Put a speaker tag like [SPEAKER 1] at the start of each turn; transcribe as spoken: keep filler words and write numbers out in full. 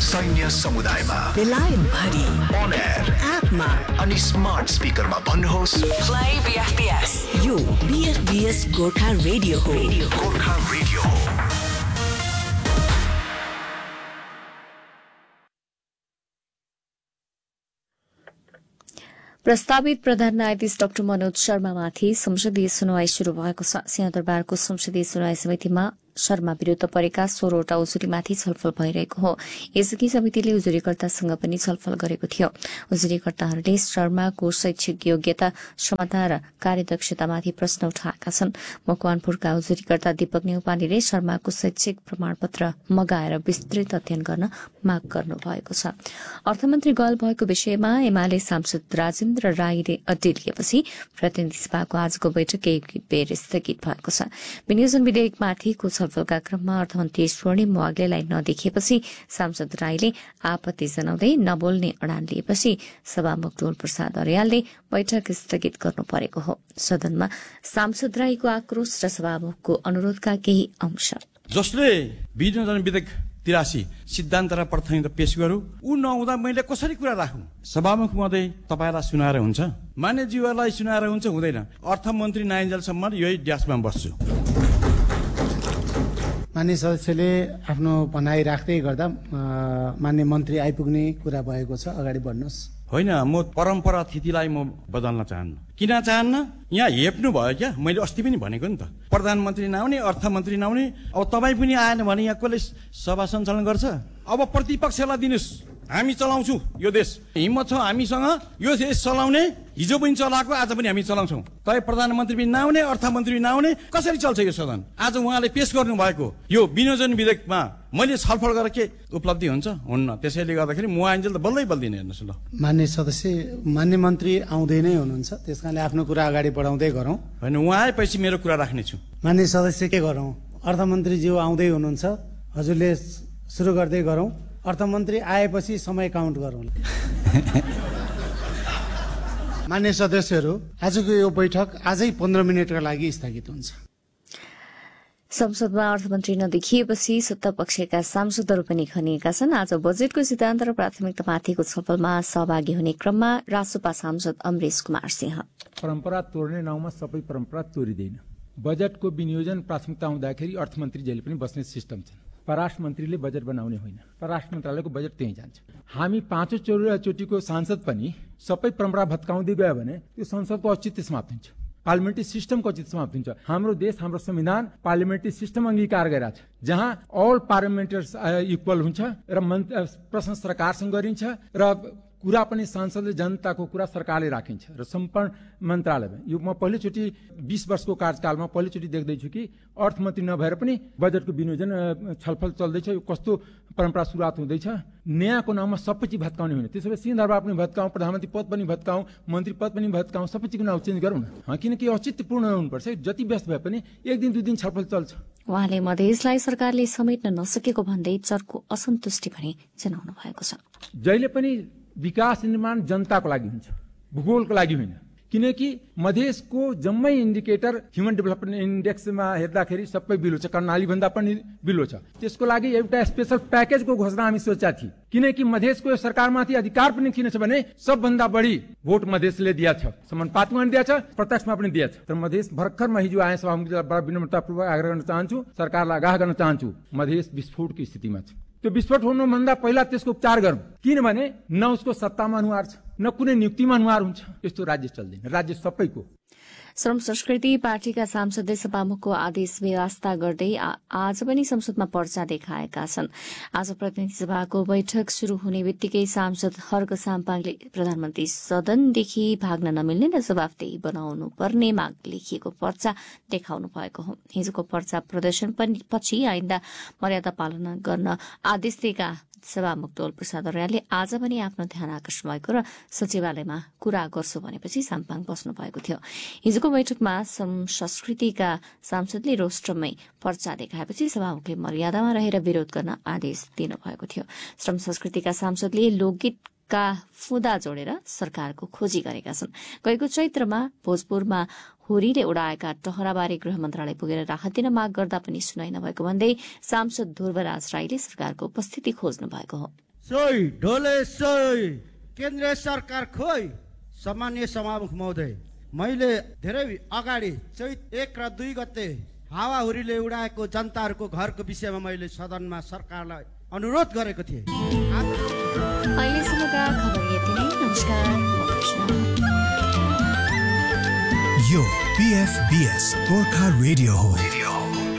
[SPEAKER 1] सैन्य समुदायमा,
[SPEAKER 2] बेलायत भरि,
[SPEAKER 1] on air,
[SPEAKER 2] एपमा
[SPEAKER 1] अनि स्मार्ट स्पिकरमा भन्नुहोस्
[SPEAKER 2] play B F B S। यो B F B S Gorkha radio हो।
[SPEAKER 1] गोर्खा रेडियो हो।
[SPEAKER 3] प्रस्तावित प्रधान न्यायाधीश डाक्टर मनोज शर्मामाथि संसदीय सुनवाई शुरू भएको छ। सिंहदरबारको संसदीय सुनवाई समितिमा शर्मा विरूद्ध परेका सोह्रवटा उजुरीमाथि छलफल भइरहेको हो। यसअघि समितिले उजुरीकर्तासँग पनि छलफल गरेको थियो। उजुरीकर्ताहरूले शर्माको शैक्षिक योग्यता, क्षमता र कार्यदक्षतामाथि प्रश्न उठाएका छन्। मकवानपुरका उजुरीकर्ता दीपक नेउपानेले शर्माको शैक्षिक प्रमाणपत्र मगाएर विस्तृत अध्ययन गर्न माग गर्नु भएको छ। अर्थमन्त्री गल भएको विषयमा एमाले सांसद राजेन्द्र राईले अड्डी लिएपछि प्रतिनिधि सभाको आजको बैठक एक बेर स्थगित भएको छ। विनियोजन विधेयकमाथिको छलफलका क्रममा अर्थमन्त्री स्वर्णिम वाग्लेलाई नदेखिएपछि सांसद राईले आपत्ति जनाउँदै नबोल्ने अडान लिएपछि सभामुख डोल प्रसाद अर्यालले बैठक स्थगित गर्नु परेको हो। सदनमा सांसद राईको आक्रोश र सभामुखको अनुरोधका केही अंश।
[SPEAKER 4] जसले विनियोजन विधेयक तिरासी सिद्धान्त र प्राथमिकता पेश गरौँ, ऊ नहुँदा मैले कसरी कुरा राखौँ? सभामुख महोदय, तपाईँलाई सुनाएर हुन्छ? मान्यज्यूहरूलाई सुनाएर हुन्छ? हुँदैन। अर्थमन्त्री नआइन्जेलसम्म यही ड्यासमा बस्छु।
[SPEAKER 5] मान्य सदस्यले आफ्नो भनाइ राख्दै गर्दा मान्य मन्त्री आइपुग्ने कुरा भएको छ, अगाडि बढ्नुहोस्।
[SPEAKER 4] होइन, म परम्परा तिथिलाई म बदल्न चाहन्न। किन चाहन्न? यहाँ हेप्नु भयो क्या? मैले अस्ति पनि भनेको नि त, प्रधानमन्त्री नआउने, अर्थमन्त्री नआउने। अब तपाईँ पनि आएन भने यहाँ कसले सभा सञ्चालन गर्छ? अब प्रतिपक्षलाई दिनुहोस्, हामी चलाउँछौँ यो देश। हिम्मत छ हामीसँग यो देश चलाउने। हिजो पनि चलाएको, आज पनि हामी चलाउँछौँ। तपाईँ प्रधानमन्त्री पनि नआउने, अर्थमन्त्री नआउने, कसरी चल्छ यो सदन? आज उहाँले पेश गर्नु भएको यो विनियोजन विधेयकमा मैले छलफल गरेर के उपलब्धि हुन्छ? हुन्न। त्यसैले गर्दाखेरि म आइन्जेल त बल्दै बल्दिनँ। हेर्नुहोस् ल,
[SPEAKER 5] मान्य सदस्य, मान्य मन्त्री आउँदै नै हुनुहुन्छ, त्यस कारणले आफ्नो कुरा अगाडि बढाउँदै गरौँ।
[SPEAKER 4] होइन, उहाँ आएपछि मेरो कुरा राख्नेछु।
[SPEAKER 5] मान्य सदस्य, के गरौँ? अर्थमन्त्रीज्यू आउँदै हुनुहुन्छ, हजुरले सुरु गर्दै गरौँ। अर्थमन्त्री आएपछि समय काउन्ट गरौँ। मान्य सदस्यहरू, आजको यो बैठक आजै पन्ध्र मिनटका लागि स्थगित हुन्छ।
[SPEAKER 3] संसदमा अर्थमन्त्री नदेखिएपछि सत्तापक्षका सांसदहरू पनि खनिएका छन्। आज बजेटको सिद्धान्त र प्राथमिकतामाथिको छलफलमा सहभागी हुने क्रममा रासोपा सांसद अमरेश कुमार सिंह।
[SPEAKER 6] परम्परा तोड्ने नाउँमा सबै परम्परा तोडिँदैन। बजेटको विनियोजन प्राथमिकता हुँदाखेरि अर्थमन्त्री जहिले पनि बस्ने सिस्टम छ। परराष्ट्र मन्त्रीले बजेट बनाउने होइन, परराष्ट्र मन्त्रालयको बजेट त्यहीँ जान्छ। हामी पाँचौँ चोटिको सांसद पनि सबै परम्परा भत्काउँदै गयो भने त्यो संसदको औचित्य समाप्त हुन्छ, पार्लिमेन्ट्री सिस्टमको औचित्य समाप्त हुन्छ। हाम्रो देश, हाम्रो संविधान पार्लिमेन्ट्री सिस्टम अंगीकार गरेका छ, जहाँ अल पार्लिमेन्टर्स इक्वल हुन्छ र प्रश्न सरकारसँग गरिन्छ र कुरा पनि सांसदले जनताको कुरा सरकारले राखिन्छ र सम्पूर्ण मन्त्रालयमा। यो म पहिलोचोटि बीस वर्षको कार्यकालमा पहिलोचोटि देख्दैछु कि अर्थमन्त्री नभएर पनि बजेटको विनियोजन छलफल चल्दैछ। यो कस्तो परम्परा सुरुवात हुँदैछ? नयाँको नाममा सबै चिज भत्काउने होइन। त्यसो भए सिंहदरबार पनि भत्काउँ, प्रधानमन्त्री पद पनि भत्काउँ, मन्त्री पद पनि भत्काउँ, सबै चिजको नाउँ चेन्ज गरौँ न। किनकि औचित्यपूर्ण हुनुपर्छ। जति व्यस्त भए पनि एक दिन दुई दिन छलफल चल्छ।
[SPEAKER 3] उहाँले मधेसलाई सरकारले समेट्न नसकेको भन्दै चर्को असन्तुष्टि पनि जनाउनु भएको छ।
[SPEAKER 6] जहिले पनि विकास निर्माण जनताको लागि हुन्छ, भूगोलको लागि होइन। किनकि मधेसको जम्मै इन्डिकेटर ह्युमन डेभलपमेन्ट इन्डेक्समा हेर्दाखेरि सबै बिलो छ, कर्णाली भन्दा पनि बिलो छ। त्यसको लागि एउटा स्पेशल प्याकेजको घोषणा हामी सोचेका थियौँ। किनकि मधेसको यो सरकारमाथि अधिकार पनि किन छ भने सबभन्दा बढी भोट मधेसले दिएको छ, समानुपातिकमा पनि दिएको छ, प्रत्यक्षमा पनि दिएको छ। तर मधेस भर्खरमा हिजो आए सभामुखलाई बडा विनम्रतापूर्वक आग्रह गर्न चाहन्छु, सरकारलाई आगाह गर्न चाहन्छु, मधेस विस्फोटको स्थितिमा छ। त्यो विस्फोट हुनुभन्दा पहिला त्यसको उपचार गरौँ। किनभने न उसको सत्तामा अनुहार छ, न कुनै नियुक्तिमा अनुहार हुन्छ। यस्तो राज्य चल्दैन, राज्य सबैको।
[SPEAKER 3] श्रम संस्कृति पार्टीका सांसदले सभामुखको आदेश बेवास्ता गर्दै आज पनि संसदमा पर्चा देखाएका छन्। आज प्रतिनिधि सभाको बैठक शुरू हुने बित्तिकै सांसद हर्क साम्पाङले प्रधानमन्त्री सदनदेखि भाग्न नमिल्ने र जवाफदेही बनाउनु पर्ने माग लेखिएको पर्चा देखाउनु भएको हो। हिजोको पर्चा प्रदर्शन पछि आइन्दा मर्यादा पालना गर्न आदेश दिएका सभामुख डोल प्रसाद अर्यालले आज पनि आफ्नो ध्यान आकर्षण भएको र सचिवालयमा कुरा गर्छु भनेपछि साम्पाङ बस्नु भएको थियो। हिजोको बैठकमा श्रम संस्कृतिका सांसदले रोस्टरमै पर्चा देखाएपछि सभामुखले मर्यादामा रहेर विरोध गर्न आदेश दिनुभएको थियो। श्रम संस्कृतिका सांसदले लोकगीत का फुदा जोडेर सरकारको खोजी गरेका छन्। गएको चैत्रमा भोजपुरमा होरीले उडाएका टहराबारे गृह मन्त्रालय पुगेर राहत दिन माग गर्दा पनि सुनाइ नभएको भन्दै सांसद ध्रुवराज राईले सरकारको उपस्थिति खोज्नु भएको हो।
[SPEAKER 7] सोही ढोले सोही केन्द्रीय सरकार खोइ। सामान्य सभामुख महोदय, मैले धेरै अगाडि चैत एक र दुई गते हावाहुरीले उडाएको जनताहरूको घरको विषयमा मैले सदनमा सरकारलाई अनुरोध गरेको थिएँ।
[SPEAKER 3] अहिलेसम्मका खबर यति नै। नमस्कार।
[SPEAKER 1] यो पीएफबीएस गोर्खा रेडियो हो।